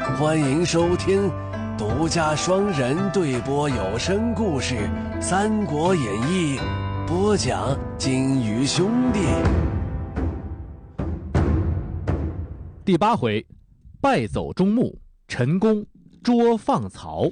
欢迎收听独家双人对播有声故事《三国演义》，播讲金鱼兄弟。 第8回，败走中牧，陈宫捉放曹。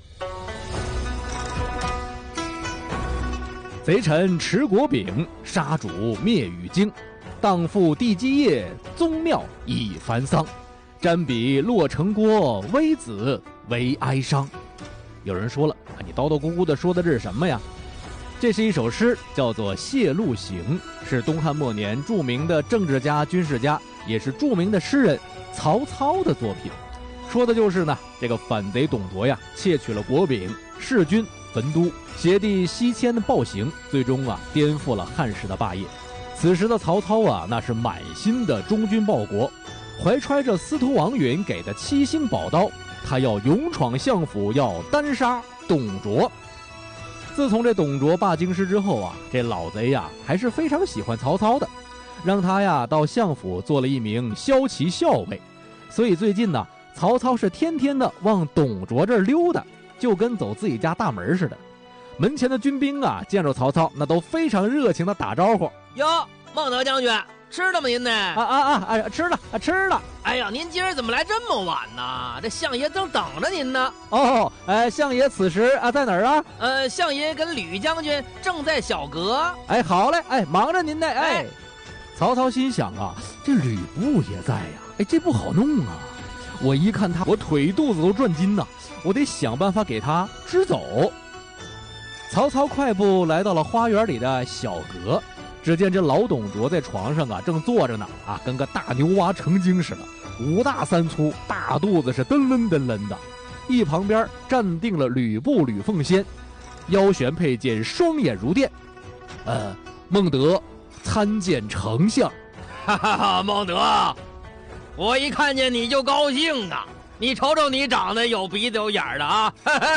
贼臣持国柄，杀主灭羽京。荡妇地基业，宗庙已繁丧。瞻彼落城郭，微子为哀伤。有人说了，你叨叨咕咕的说的这是什么呀？这是一首诗，叫做《谢路行》，是东汉末年著名的政治家、军事家，也是著名的诗人曹操的作品。说的就是呢，这个反贼董卓呀，窃取了国柄，弑君焚都，挟地西迁的暴行，最终颠覆了汉室的霸业。此时的曹操那是满心的忠君报国，怀揣着司徒王允给的7星宝刀，他要勇闯相府，要单杀董卓。自从这董卓罢京师之后这老贼还是非常喜欢曹操的，让他到相府做了一名骁骑校尉。所以最近呢，曹操是天天的往董卓这儿溜达，就跟走自己家大门似的。门前的军兵见着曹操，那都非常热情的打招呼。 哟，孟德将军，吃了吗您呢？ 吃了。 哎呀，您今儿怎么来这么晚呢？这相爷正等着您呢。 哦，相爷此时在哪儿啊？ 相爷跟吕将军正在小阁。 哎，好嘞，忙着您呢。曹操心想这吕布也在呀，这不好弄啊。我一看他，我腿肚子都转筋呐，我得想办法给他支走。曹操快步来到了花园里的小阁，只见这老董卓在床上正坐着呢，跟个大牛蛙成精似的，5大3粗，大肚子是噔楞噔楞的。一旁边站定了吕布吕奉先，腰悬佩剑，双眼如电。孟德参见丞相。 哈哈，孟德，我一看见你就高兴啊！你瞅瞅你长得有鼻子有眼的啊！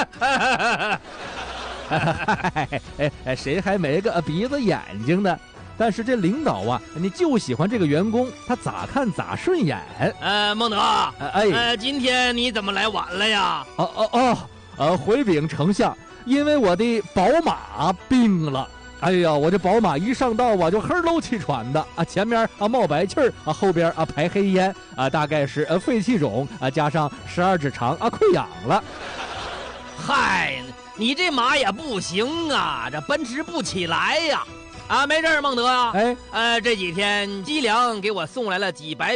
谁还没个鼻子眼睛呢？但是这领导你就喜欢这个员工，他咋看咋顺眼。 孟德，今天你怎么来晚了呀？ 回禀丞相，因为我的宝马病了。哎呀，我这宝马一上道就嘿喽气喘的前面冒白气儿后边排黑烟大概是肺气肿加上12指肠溃疡了。 嗨，你这马也不行这奔驰不起来呀！没事，孟德这几天机良给我送来了几百